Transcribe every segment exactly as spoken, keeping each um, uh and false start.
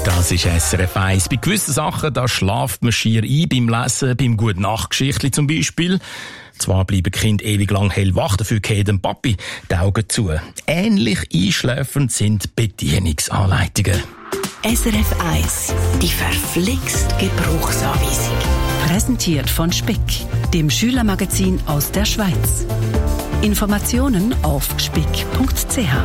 Das ist S R F eins. Bei gewissen Sachen, da schlaft man schier ein, beim Lesen, beim Gute-Nacht-Geschichtli zum Beispiel. Zwar bleiben Kinder ewig lang hellwach, dafür gehen dem Papi die Augen zu. Ähnlich einschläfernd sind Bedienungsanleitungen. S R F eins, die verflixt Gebrauchsanweisung. Präsentiert von Speck, dem Schülermagazin aus der Schweiz. Informationen auf speck punkt c h.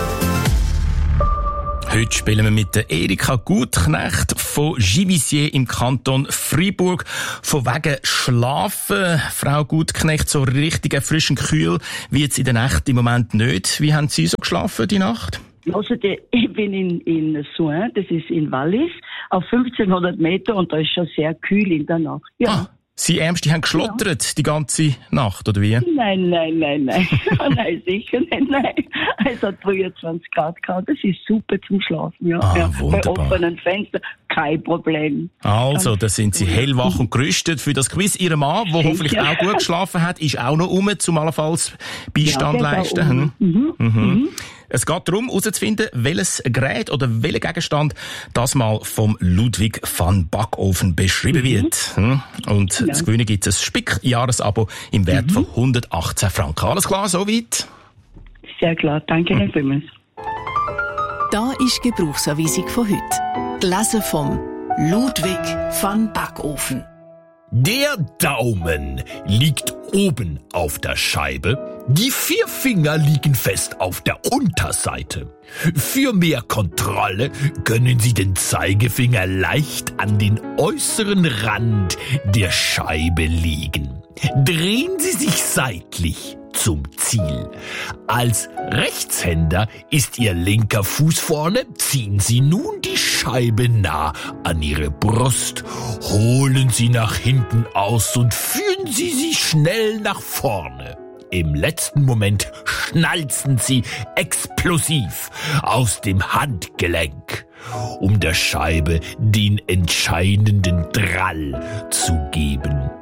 Heute spielen wir mit der Erika Gutknecht von Givisiez im Kanton Freiburg. Von wegen Schlafen. Frau Gutknecht, so richtig erfrischend kühl wie jetzt in der Nacht im Moment nicht. Wie haben Sie so geschlafen die Nacht? Also, ich bin in, in Soin, das ist in Wallis, auf fünfzehnhundert Meter und da ist schon sehr kühl in der Nacht. Ja. Ah, Sie Ärmste haben geschlottert ja. die ganze Nacht, oder wie? Nein, nein, nein, nein. Nein, sicher nicht, nein. Es hat dreiundzwanzig Grad gehabt, das ist super zum Schlafen, ja. Ah, ja. wunderbar. Bei offenen Fenstern, kein Problem. Also, da sind Sie hellwach und gerüstet für das Quiz. Ihr Mann, der hoffentlich auch gut geschlafen hat, ist auch noch um, zum allenfalls Beistand ja, leisten. Um. Mhm. Mhm. Mhm. Es geht darum, herauszufinden, welches Gerät oder welcher Gegenstand das mal vom Ludwig van Backoven beschrieben wird. Mhm. Und ja. zu gewinnen gibt es ein Spick-Jahresabo im Wert mhm. von hundertachtzehn Franken. Alles klar, soweit? Sehr klar, danke Ihnen vielmals. Da ist die Gebrauchsanweisung von heute. Gelesen vom Ludwig van Backoven. Der Daumen liegt oben auf der Scheibe, die vier Finger liegen fest auf der Unterseite. Für mehr Kontrolle können Sie den Zeigefinger leicht an den äußeren Rand der Scheibe legen. Drehen Sie sich seitlich zum Ziel. Als Rechtshänder ist Ihr linker Fuß vorne. Ziehen Sie nun die Scheibe nah an Ihre Brust. Holen Sie nach hinten aus und führen Sie sie schnell nach vorne. Im letzten Moment schnalzen Sie explosiv aus dem Handgelenk, um der Scheibe den entscheidenden Drall zu geben.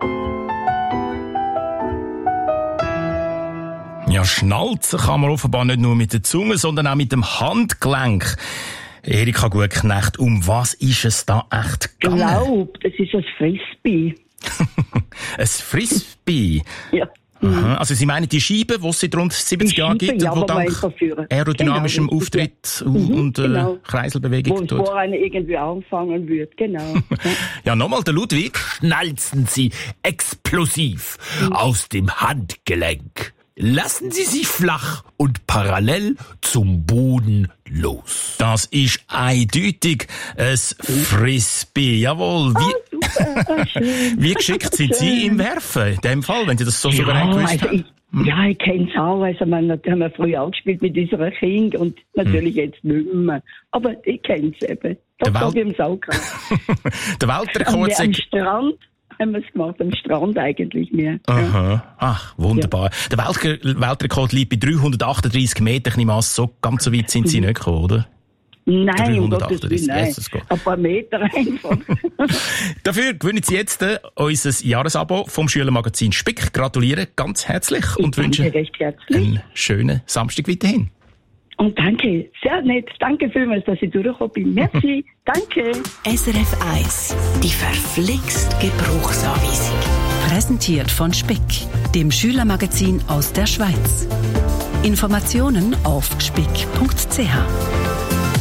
Ja, schnalzen kann man offenbar nicht nur mit der Zunge, sondern auch mit dem Handgelenk. Erika Gutknecht, um was ist es da echt gegangen? Ich glaube, das ist ein Frisbee. Ein Frisbee? Ja. Aha. Also Sie meinen die Scheibe, die es seit rund siebzig Jahren gibt, ja, und wo dank aerodynamischem genau, Auftritt mhm, und äh, genau. Kreiselbewegung wo tut? Wo es vorher irgendwie anfangen wird, genau. Ja, nochmal, der Ludwig. Schnalzen Sie explosiv mhm. aus dem Handgelenk. Lassen Sie sich flach und parallel zum Boden los. Das ist eindeutig ein Frisbee. Jawohl. Wie, ah, wie geschickt sind Sie im Werfen, in dem Fall, wenn Sie das so ja, souverän gewusst also haben? Ich, ja, ich kenne es auch. Also, man, da haben wir früher auch gespielt mit unserer Kind und natürlich hm. jetzt nicht mehr. Aber ich kenne es eben. Das habe ich im Sau gehabt. Der Weltrekord am Strand haben wir es gemacht, am Strand eigentlich mehr. Aha. Ja. Ach, wunderbar. Ja. Der Welt- Weltrekord liegt bei dreihundertachtunddreissig Meter. Ich nehme an, so ganz so weit sind Sie nicht gekommen, oder? Nein, um Gottes Willen, nein. Yes, ein paar Meter einfach. Dafür gewinnen Sie jetzt äh, unser Jahresabo vom Schülermagazin Spick. Gratuliere ganz herzlich ich und wünsche recht herzlich. einen schönen Samstag weiterhin. Und danke, sehr nett. Danke vielmals, dass ich durchgekommen bin. Merci, danke. S R F eins, die verflixt Gebrauchsanweisung. Präsentiert von Speck, dem Schülermagazin aus der Schweiz. Informationen auf speck punkt c h.